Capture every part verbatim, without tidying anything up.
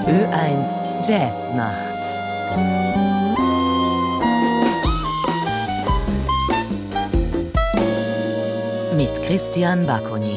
Ö eins Jazznacht. Mit Christian Bakony.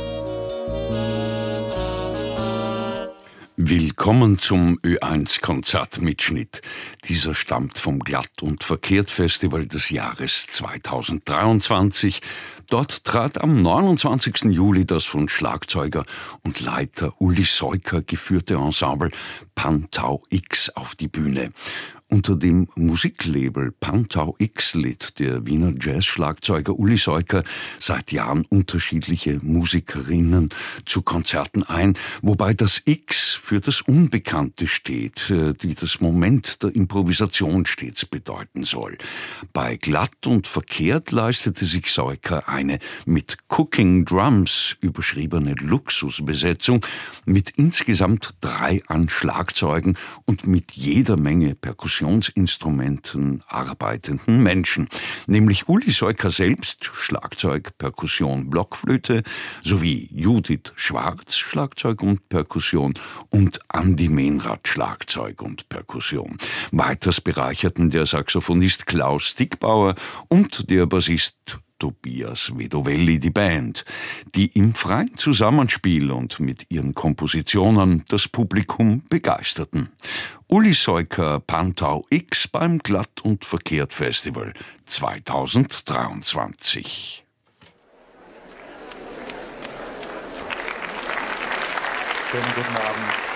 Willkommen zum Ö eins Konzertmitschnitt. Dieser stammt vom Glatt und Verkehrt Festival des Jahres zweitausenddreiundzwanzig. Dort trat am neunundzwanzigsten Juli das von Schlagzeuger und Leiter Uli Seuker geführte Ensemble Pantau X auf die Bühne. Unter dem Musiklabel Pantau X lädt der Wiener Jazzschlagzeuger Uli Seuker seit Jahren unterschiedliche Musikerinnen zu Konzerten ein, wobei das X für das Unbekannte steht, die das Moment der Improvisation stets bedeuten soll. Bei Glatt und Verkehrt leistete sich Seuker eine mit Cooking Drums überschriebene Luxusbesetzung mit insgesamt drei an Schlagzeugen und mit jeder Menge Perkussionsinstrumenten arbeitenden Menschen, nämlich Uli Seuker selbst, Schlagzeug, Perkussion, Blockflöte, sowie Judith Schwarz, Schlagzeug und Perkussion, und Andi Menrath, Schlagzeug und Perkussion. Weiters bereicherten der Saxophonist Klaus Dickbauer und der Bassist Tobias Vedovelli die Band, die im freien Zusammenspiel und mit ihren Kompositionen das Publikum begeisterten. Uli Seuker Pantau X beim Glatt und Verkehrt Festival zweitausenddreiundzwanzig. Schönen guten Abend.